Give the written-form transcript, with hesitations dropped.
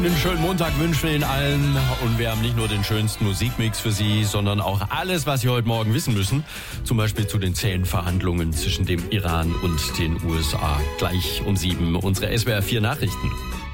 Einen schönen Montag wünschen wir Ihnen allen und wir haben nicht nur den schönsten Musikmix für Sie, sondern auch alles, was Sie heute Morgen wissen müssen. Zum Beispiel zu den zähen Verhandlungen zwischen dem Iran und den USA. Gleich um 7 unsere SWR 4 Nachrichten.